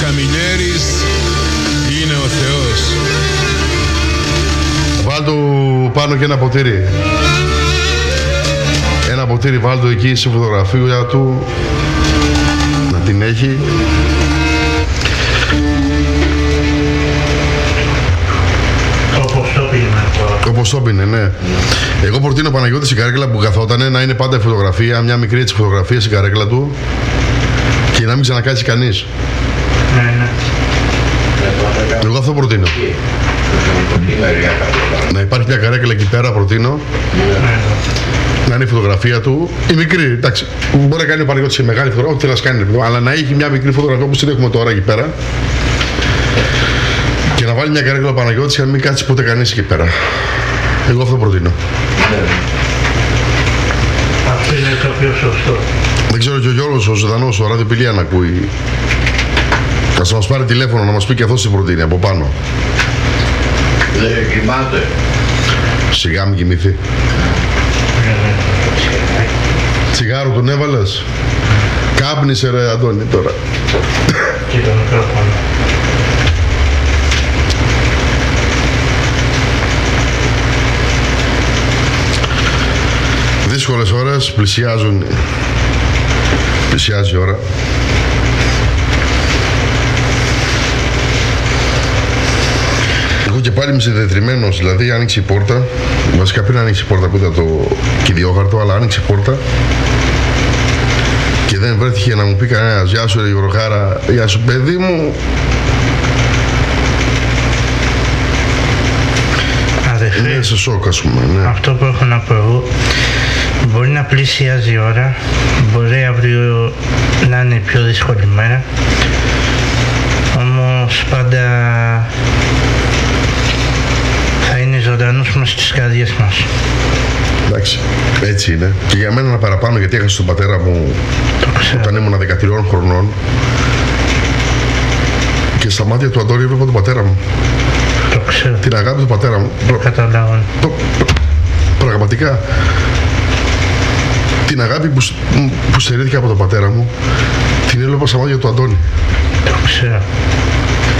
Καμιλιέρης είναι ο Θεός. Βάλτου πάνω και ένα ποτήρι. Ένα ποτήρι βάλτου εκεί στη φωτογραφία του. Να την έχει. Όπως το πίνε, ναι. Εγώ προτείνω ο Παναγιώτης η καρέκλα που καθότανε να είναι πάντα η φωτογραφία, μια μικρή έτσι φωτογραφία στην καρέκλα του και να μην ξανακάτσει κανείς. Ναι. Εγώ αυτό προτείνω. Να υπάρχει μια καρέκλα εκεί πέρα, προτείνω. Να είναι η φωτογραφία του. Η μικρή, εντάξει. Μπορεί να κάνει ο Παναγιώτης σε μεγάλη φωτογραφία, ό,τι θέλει να κάνει, αλλά να έχει μια μικρή φωτογραφία όπως την έχουμε τώρα εκεί πέρα. Και να βάλει μια καρέκλα ο Παναγιώτης και να μην κάτσει ποτέ κανείς εκεί πέρα. Εγώ αυτό προτείνω. Αυτό είναι το πιο σωστό. Δεν ξέρω και ο Γιώργος ο ζωντανός, ο ραδιοπηλία να ακούει. Θα μας πάρει τηλέφωνο να μας πει και αυτός τι προτείνει από πάνω. Δεν κοιμάται. Σιγά μην κοιμηθεί. Τσιγάρο τον έβαλες. Κάπνισε ρε Αντώνη τώρα. Και το μικρόφωνο. Δύσκολες ώρες, πλησιάζει η ώρα. Εγώ και πάλι είμαι συνδεδρυμένος, δηλαδή άνοιξε η πόρτα. Βασικά πριν ανοίξει η πόρτα που ήταν το κυδιόχαρτο, αλλά άνοιξε η πόρτα. Και δεν βρέθηκε να μου πει κανένας «Γεια σου ρε Γιωργάρα, γεια σου παιδί μου». Είναι σε σοκ, ας πούμε, ναι. Αυτό που έχω να πω εγώ, μπορεί να πλησιάζει η ώρα, μπορεί αύριο να είναι η πιο δύσκολη μέρα, όμως πάντα θα είναι ζωντανός μας στις καρδιές μας. Εντάξει, έτσι είναι. Και για μένα ένα παραπάνω, γιατί έχασα τον πατέρα μου όταν ήμουν 13 χρονών και στα μάτια του Αντώνη έβλεπα τον πατέρα μου. Το ξέρω. Την αγάπη του πατέρα μου. Καταλάβω. Πραγματικά. Την αγάπη που στερήθηκα από τον πατέρα μου, την έβλεπα στα μάτια του Αντώνη. Το ξέρω.